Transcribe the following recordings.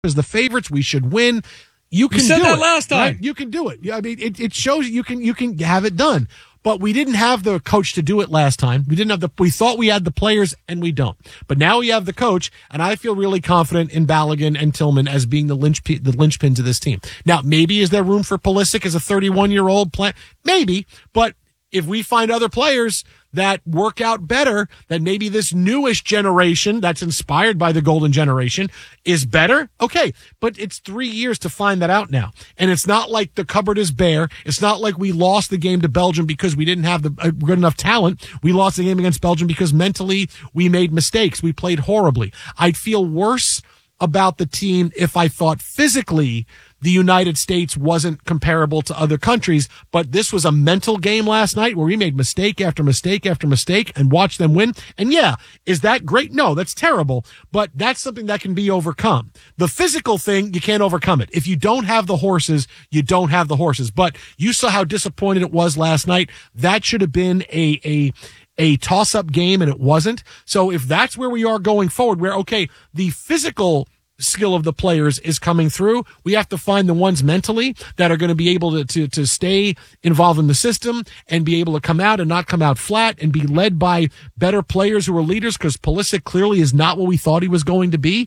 as the favorites. We should win. You can said do that it, last time. right? You can do it. I mean, it shows you can have it done. But we didn't have the coach to do it last time. We thought we had the players, and we don't. But now we have the coach, and I feel really confident in Balogun and Tillman as being the linchpins of this team. Now, maybe is there room for Pulisic as a 31-year-old player? Maybe, but if we find other players that work out better, that maybe this newish generation that's inspired by the golden generation is better, okay. But it's 3 years to find that out now. And it's not like the cupboard is bare. It's not like we lost the game to Belgium because we didn't have the good enough talent. We lost the game against Belgium because mentally we made mistakes. We played horribly. I'd feel worse about the team if I thought physically the United States wasn't comparable to other countries, but this was a mental game last night where we made mistake after mistake after mistake and watched them win. And yeah, is that great? No, that's terrible, but that's something that can be overcome. The physical thing, you can't overcome it. If you don't have the horses, you don't have the horses. But you saw how disappointed it was last night. That should have been a toss-up game, and it wasn't. So if that's where we are going forward, where, okay, the physical skill of the players is coming through, we have to find the ones mentally that are going to be able to stay involved in the system and be able to come out and not come out flat and be led by better players who are leaders, because Pulisic clearly is not what we thought he was going to be.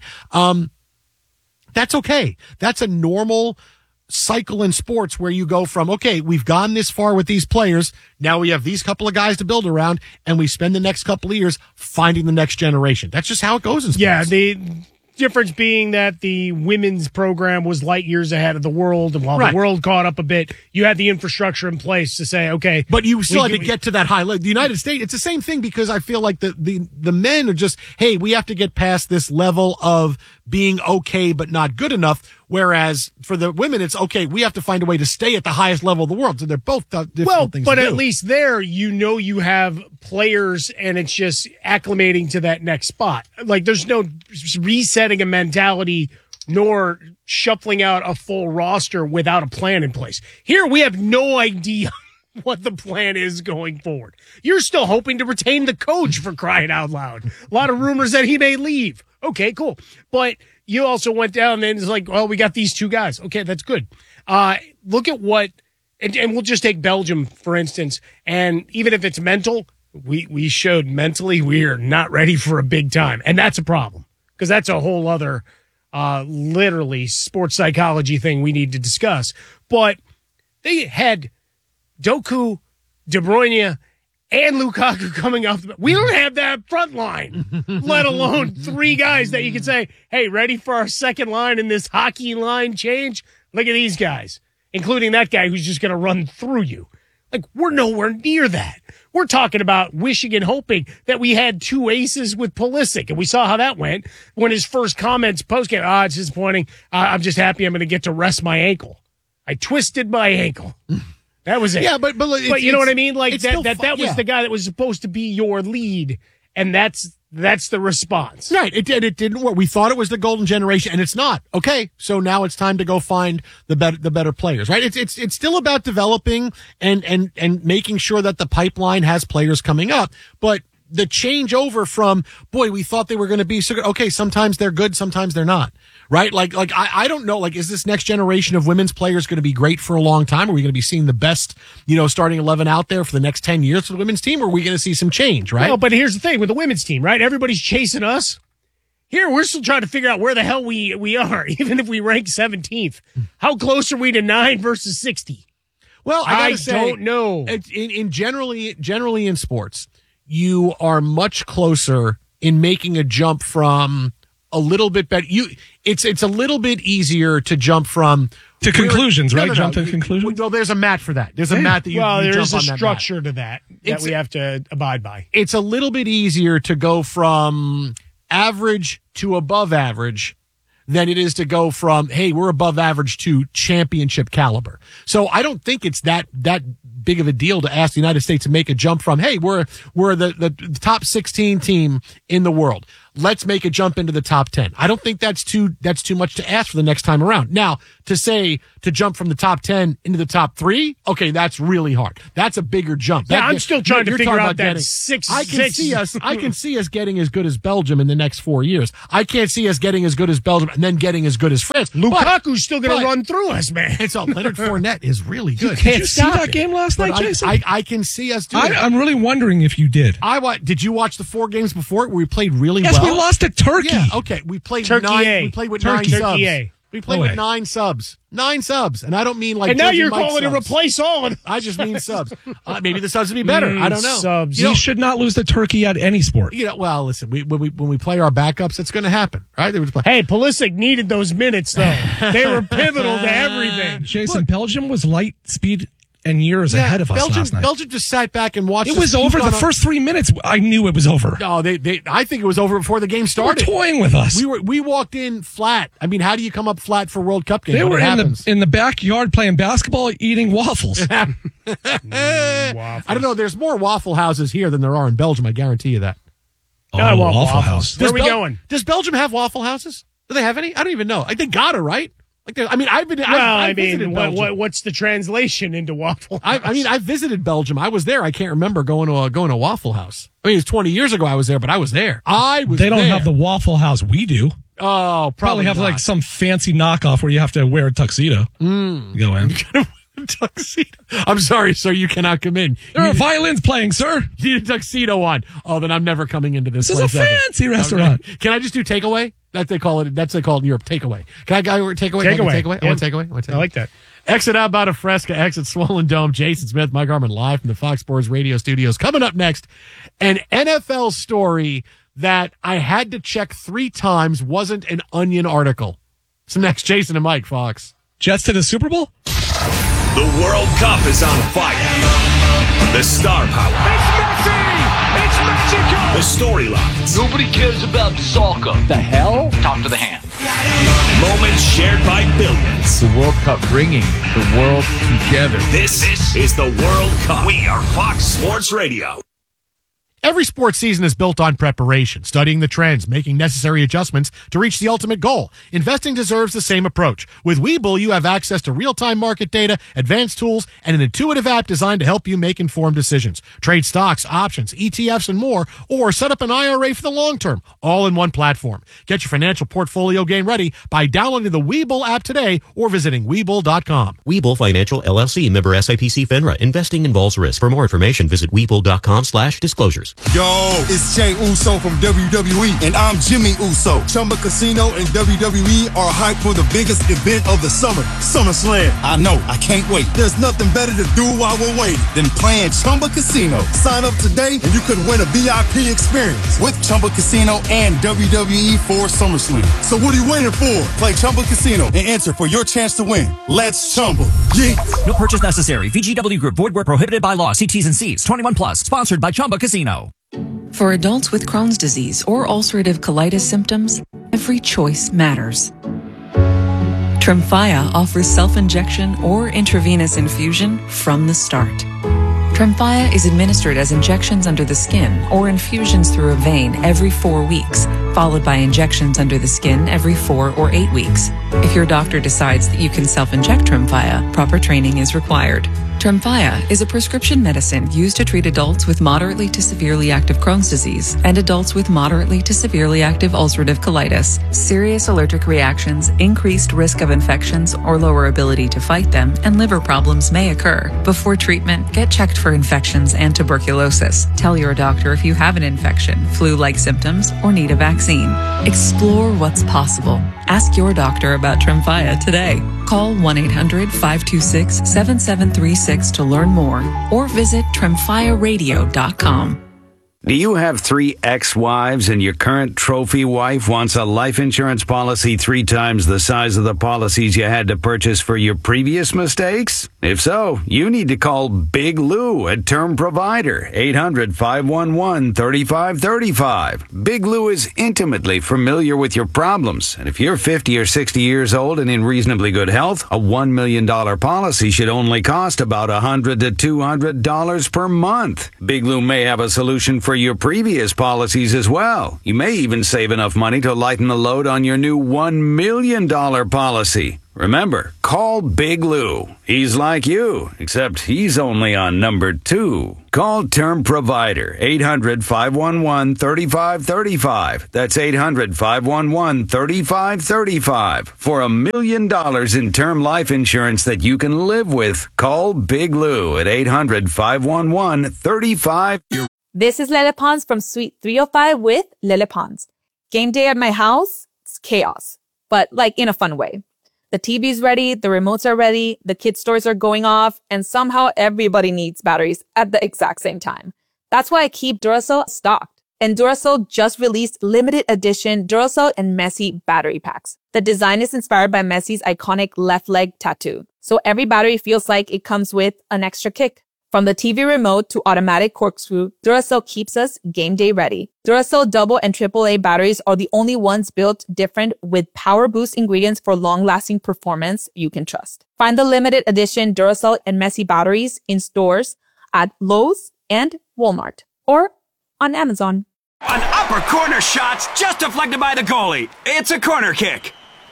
That's okay. That's a normal cycle in sports where you go from, okay, we've gone this far with these players. Now we have these couple of guys to build around, and we spend the next couple of years finding the next generation. That's just how it goes in sports. Yeah, the difference being that the women's program was light years ahead of the world, and while the world caught up a bit, you had the infrastructure in place to say, okay. But you still had to get to that high level. The United States, it's the same thing, because I feel like the men are just, hey, we have to get past this level of being okay but not good enough. Whereas for the women, it's okay, we have to find a way to stay at the highest level of the world. So they're both difficult things to do. But at least there, you have players, and it's just acclimating to that next spot. Like, there's no resetting a mentality nor shuffling out a full roster without a plan in place. Here, we have no idea what the plan is going forward. You're still hoping to retain the coach, for crying out loud. A lot of rumors that he may leave. Okay, cool. But you also went down and it's like, well, we got these two guys. Okay, that's good. Look at what, and we'll just take Belgium, for instance, and even if it's mental, we showed mentally we are not ready for a big time. And that's a problem, because that's a whole other, literally sports psychology thing we need to discuss. But they had Doku, De Bruyne, and Lukaku coming off. We don't have that front line, let alone three guys that you can say, hey, ready for our second line in this hockey line change? Look at these guys, including that guy who's just going to run through you. Like, we're nowhere near that. We're talking about wishing and hoping that we had two aces with Pulisic, and we saw how that went when his first comments post-game, it's disappointing. I'm just happy I'm going to get to rest my ankle. I twisted my ankle. That was it. Yeah, but you know what I mean? Like, that was yeah. the guy that was supposed to be your lead, and that's the response. Right. It didn't work. We thought it was the golden generation, and it's not. Okay, so now it's time to go find the better players. Right. It's still about developing and making sure that the pipeline has players coming up, but the changeover from, boy, we thought they were going to be so good. Okay, sometimes they're good, sometimes they're not. Right? Like I don't know. Like, is this next generation of women's players going to be great for a long time? Are we going to be seeing the best, starting 11 out there for the next 10 years for the women's team? Or are we going to see some change? Right? Well, but here's the thing with the women's team, right? Everybody's chasing us. Here, we're still trying to figure out where the hell we are, even if we rank 17th. How close are we to 9 versus 60? Well, I don't know. In generally in sports, you are much closer in making a jump from a little bit better. It's a little bit easier to jump from to conclusions, right? No. Jump to conclusions. Well, there's a mat for that. There's a mat that you jump on that mat. There is a structure to that we have to abide by. It's a little bit easier to go from average to above average than it is to go from, hey, we're above average to championship caliber. So I don't think it's that big of a deal to ask the United States to make a jump from, hey, we're the top 16 team in the world. let's make a jump into the top 10. I don't think that's too much to ask for the next time around. Now, to jump from the top 10 into the top 3, okay, that's really hard. That's a bigger jump. Yeah, I'm still trying to figure out that 6. I can see us getting as good as Belgium in the next 4 years. I can't see us getting as good as Belgium and then getting as good as France. Lukaku's still going to run through us, man. It's all Leonard Fournette is really good. Did you see that game last night, Jason? I can see us doing it. I'm really wondering if you did. Did you watch the 4 games before it where we played really well? Yes, we lost to Turkey. Yeah, okay. We played Turkey 9. A. We played with Turkey 9 subs. A. We played with 9 subs. 9 subs. And I don't mean like and now George you're Mike calling to subs. replace all of them. I just mean subs. Maybe the subs would be better. I don't know. Subs. You should not lose to Turkey at any sport. Well, listen, when we play our backups, it's going to happen, right? They would play. Hey, Pulisic needed those minutes, though. They were pivotal to everything. Jason, Belgium was light speed and years ahead of us last night. Belgium just sat back and watched. It was over the first 3 minutes. I knew it was over. No, I think it was over before the game started. They were toying with us. We walked in flat. I mean, how do you come up flat for World Cup games? They were in the backyard playing basketball, eating waffles. Waffles. I don't know. There's more Waffle Houses here than there are in Belgium. I guarantee you that. I want Waffle House. Where are we going? Does Belgium have Waffle Houses? Do they have any? I don't even know. I think gotta, right? I've visited Belgium. What's the translation into Waffle House? I visited Belgium. I was there. I can't remember going to a Waffle House. I mean, it was 20 years ago I was there, but I was there. They don't have the Waffle House we do. Oh, probably have not. like some fancy knockoff where you have to wear a tuxedo. Go in. Tuxedo. I'm sorry, sir. You cannot come in. There are violins playing, sir. You need a tuxedo on. Oh, then I'm never coming into this. This is a fancy restaurant. Can I just do takeaway? That's they call it in Europe. Takeaway. Can I go takeaway? Takeaway. I want takeaway. I like that. Exit out about a Fresca. Exit Swollen Dome. Jason Smith, Mike Harmon, live from the Fox Sports Radio studios. Coming up next, an NFL story that I had to check 3 times wasn't an Onion article. So next, Jason and Mike, Fox. Jets to the Super Bowl? The World Cup is on fire. The star power. It's Messi! It's Mexico! The storylines. Nobody cares about soccer. The hell? Talk to the hand. Moments shared by billions. The World Cup bringing the world together. This is the World Cup. We are Fox Sports Radio. Every sports season is built on preparation, studying the trends, making necessary adjustments to reach the ultimate goal. Investing deserves the same approach. With Webull, you have access to real-time market data, advanced tools, and an intuitive app designed to help you make informed decisions. Trade stocks, options, ETFs, and more, or set up an IRA for the long term, all in one platform. Get your financial portfolio game ready by downloading the Webull app today or visiting Webull.com. Webull Financial LLC, member SIPC FINRA. Investing involves risk. For more information, visit Webull.com/disclosures. Yo, it's Jey Uso from WWE, and I'm Jimmy Uso. Chumba Casino and WWE are hyped for the biggest event of the summer, SummerSlam. I know, I can't wait. There's nothing better to do while we're waiting than playing Chumba Casino. Sign up today, and you could win a VIP experience with Chumba Casino and WWE for SummerSlam. So what are you waiting for? Play Chumba Casino and enter for your chance to win. Let's Chumba. Yeah. No purchase necessary. VGW Group. Void where prohibited by law. See T's and C's. 21 plus. Sponsored by Chumba Casino. For adults with Crohn's disease or ulcerative colitis symptoms, every choice matters. Tremfya offers self-injection or intravenous infusion from the start. Tremfya is administered as injections under the skin or infusions through a vein every 4 weeks, followed by injections under the skin every 4 or 8 weeks. If your doctor decides that you can self-inject Tremfya, proper training is required. Tremfya is a prescription medicine used to treat adults with moderately to severely active Crohn's disease and adults with moderately to severely active ulcerative colitis. Serious allergic reactions, increased risk of infections or lower ability to fight them, and liver problems may occur. Before treatment, get checked for infections and tuberculosis. Tell your doctor if you have an infection, flu-like symptoms, or need a vaccine. Explore what's possible. Ask your doctor about Tremfya today. Call 1-800-526-7736 to learn more or visit tremfyaradio.com. Do you have 3 ex-wives and your current trophy wife wants a life insurance policy 3 times the size of the policies you had to purchase for your previous mistakes? If so, you need to call Big Lou at Term Provider, 800-511-3535. Big Lou is intimately familiar with your problems, and if you're 50 or 60 years old and in reasonably good health, a $1 million policy should only cost about $100 to $200 per month. Big Lou may have a solution for for your previous policies as well. You may even save enough money to lighten the load on your new $1 million policy. Remember, call Big Lou. He's like you, except he's only on number 2. Call Term Provider, 800-511-3535. That's 800-511-3535. For $1 million in term life insurance that you can live with, call Big Lou at 800-511-3535. This is Lele Pons from Suite 305 with Lele Pons. Game day at my house, it's chaos, but like in a fun way. The TV's ready, the remotes are ready, the kids' toys are going off, and somehow everybody needs batteries at the exact same time. That's why I keep Duracell stocked. And Duracell just released limited edition Duracell and Messi battery packs. The design is inspired by Messi's iconic left leg tattoo. So every battery feels like it comes with an extra kick. From the TV remote to automatic corkscrew, Duracell keeps us game day ready. Duracell double and AAA batteries are the only ones built different with power boost ingredients for long-lasting performance you can trust. Find the limited edition Duracell and Messi batteries in stores at Lowe's and Walmart or on Amazon. An upper corner shot's just deflected by the goalie. It's a corner kick.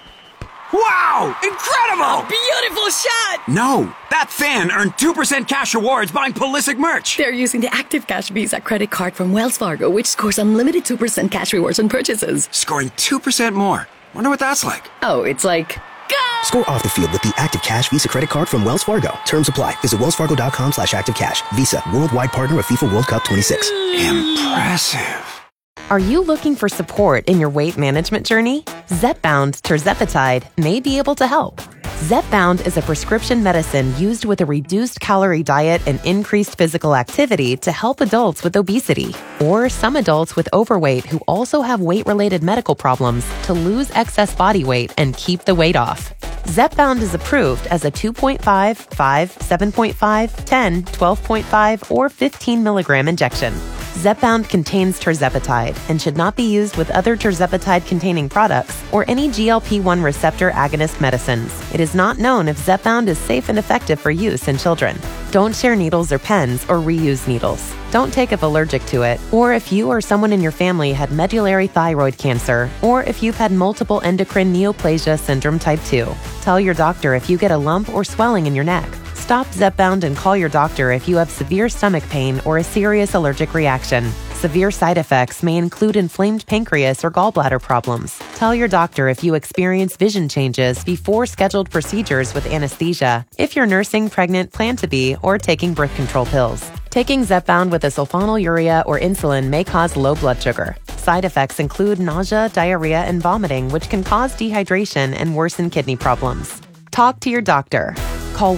Wow! Incredible! A beautiful shot! No, that fan earned 2% cash rewards buying Pulisic merch. They're using the Active Cash Visa credit card from Wells Fargo, which scores unlimited 2% cash rewards on purchases. Scoring 2% more. Wonder what that's like. Oh, it's like... Go! Score off the field with the Active Cash Visa credit card from Wells Fargo. Terms apply. Visit wellsfargo.com/activecash. Visa, worldwide partner of FIFA World Cup 26. Impressive. Are you looking for support in your weight management journey? Zepbound tirzepatide may be able to help. Zepbound is a prescription medicine used with a reduced calorie diet and increased physical activity to help adults with obesity or some adults with overweight who also have weight-related medical problems to lose excess body weight and keep the weight off. Zepbound is approved as a 2.5, 5, 7.5, 10, 12.5, or 15 milligram injection. Zepbound contains tirzepatide and should not be used with other tirzepatide-containing products or any GLP-1 receptor agonist medicines. It is not known if Zepbound is safe and effective for use in children. Don't share needles or pens or reuse needles. Don't take if allergic to it, or if you or someone in your family had medullary thyroid cancer, or if you've had multiple endocrine neoplasia syndrome type 2. Tell your doctor if you get a lump or swelling in your neck. Stop Zepbound and call your doctor if you have severe stomach pain or a serious allergic reaction. Severe side effects may include inflamed pancreas or gallbladder problems. Tell your doctor if you experience vision changes before scheduled procedures with anesthesia, if you're nursing, pregnant, plan to be, or taking birth control pills. Taking Zepbound with a sulfonylurea or insulin may cause low blood sugar. Side effects include nausea, diarrhea, and vomiting, which can cause dehydration and worsen kidney problems. Talk to your doctor. Call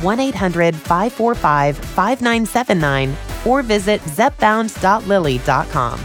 1-800-545-5979 or visit zepbound.lilly.com.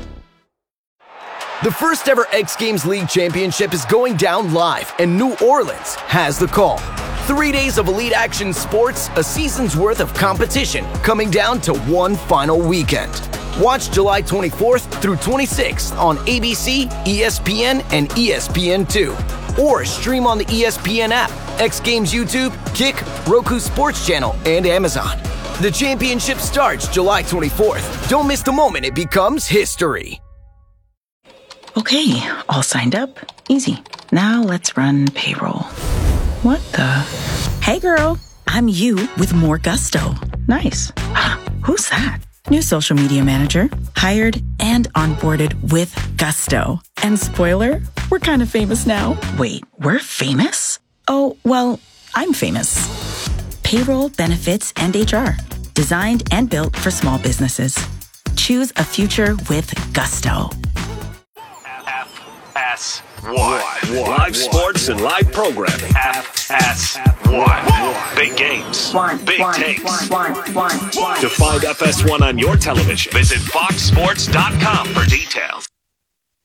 The first ever X Games League Championship is going down live, and New Orleans has the call. 3 days of elite action sports, a season's worth of competition, coming down to one final weekend. Watch July 24th through 26th on ABC, ESPN, and ESPN2. Or stream on the ESPN app, X Games YouTube, Kick, Roku Sports Channel, and Amazon. The championship starts July 24th. Don't miss the moment it becomes history. Okay, all signed up. Easy. Now let's run payroll. What the? Hey girl, I'm you with more gusto. Nice. Who's that? New social media manager, hired and onboarded with gusto. And spoiler, we're kind of famous now. Wait, we're famous? Oh, well, I'm famous. Payroll, benefits, and HR. Designed and built for small businesses. Choose a future with gusto. FS1. Live sports and live programming. FS1. Big games. Big takes. To find FS1 on your television, visit foxsports.com for details.